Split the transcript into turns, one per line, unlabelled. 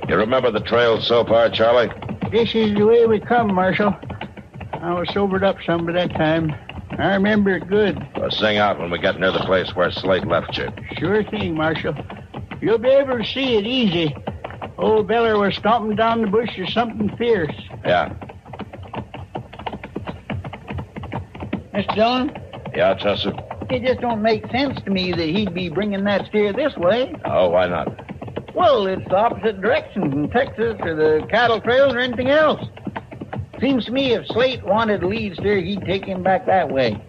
You remember the trail so far, Charlie?
This is the way we come, Marshal. I was sobered up some by that time. I remember it good.
Well, sing out when we get near the place where Slate left you.
Sure thing, Marshal. You'll be able to see it easy. Old Beller was stomping down the bush or something fierce.
Yeah.
Mr. Dillon?
Yeah, Chester?
It just don't make sense to me that he'd be bringing that steer this way.
Oh, why not?
Well, it's the opposite direction from Texas or the cattle trails or anything else. Seems to me if Slate wanted a lead steer, he'd take him back that way.